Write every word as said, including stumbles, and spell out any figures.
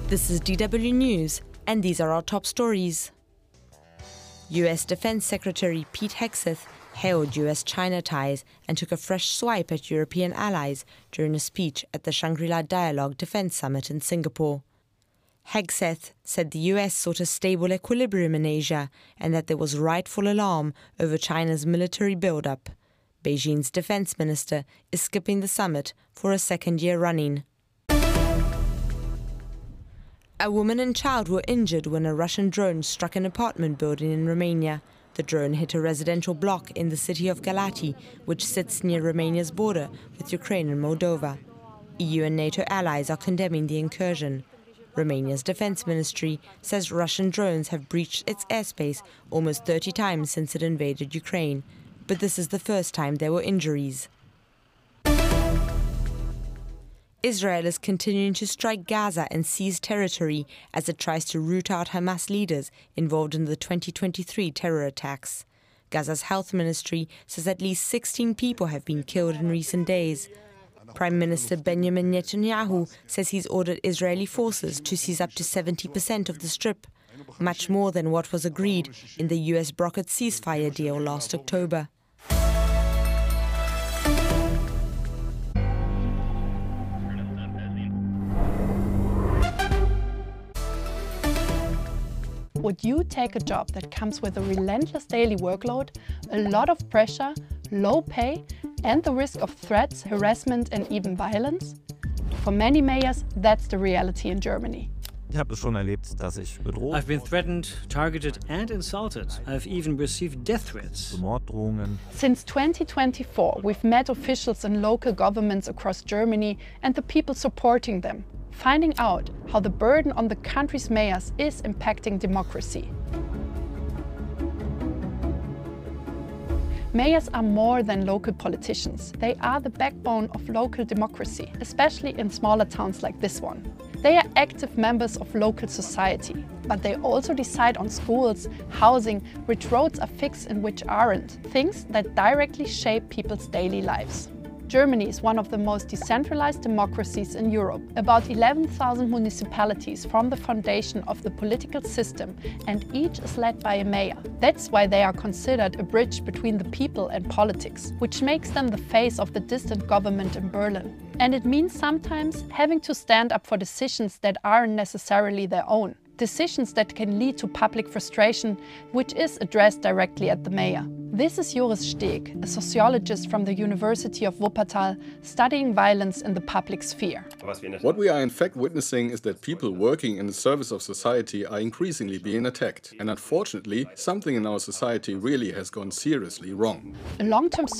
This is D W News, and these are our top stories. U S Defense Secretary Pete Hegseth hailed U S China ties and took a fresh swipe at European allies during a speech at the Shangri-La Dialogue Defense Summit in Singapore. Hegseth said the U S sought a stable equilibrium in Asia and that there was rightful alarm over China's military build-up. Beijing's defense minister is skipping the summit for a second year running. A woman and child were injured when a Russian drone struck an apartment building in Romania. The drone hit a residential block in the city of Galați, which sits near Romania's border with Ukraine and Moldova. E U and NATO allies are condemning the incursion. Romania's defense ministry says Russian drones have breached its airspace almost thirty times since it invaded Ukraine, but this is the first time there were injuries. Israel is continuing to strike Gaza and seize territory as it tries to root out Hamas leaders involved in the twenty twenty-three terror attacks. Gaza's health ministry says at least sixteen people have been killed in recent days. Prime Minister Benjamin Netanyahu says he's ordered Israeli forces to seize up to seventy percent of the Strip, much more than what was agreed in the U S brokered ceasefire deal last October. Would you take a job that comes with a relentless daily workload, a lot of pressure, low pay, and the risk of threats, harassment, and even violence? For many mayors, that's the reality in Germany. I've been threatened, targeted, and insulted. I've even received death threats. Since twenty twenty-four, we've met officials in local governments across Germany and the people supporting them, finding out how the burden on the country's mayors is impacting democracy. Mayors are more than local politicians. They are the backbone of local democracy, especially in smaller towns like this one. They are active members of local society, but they also decide on schools, housing, which roads are fixed and which aren't, things that directly shape people's daily lives. Germany is one of the most decentralized democracies in Europe. About eleven thousand municipalities form the foundation of the political system, and each is led by a mayor. That's why they are considered a bridge between the people and politics, which makes them the face of the distant government in Berlin. And it means sometimes having to stand up for decisions that aren't necessarily their own. Decisions that can lead to public frustration, which is addressed directly at the mayor. This is Joris Steg, a sociologist from the University of Wuppertal, studying violence in the public sphere. What we are in fact witnessing is that people working in the service of society are increasingly being attacked. And unfortunately, something in our society really has gone seriously wrong. A long-term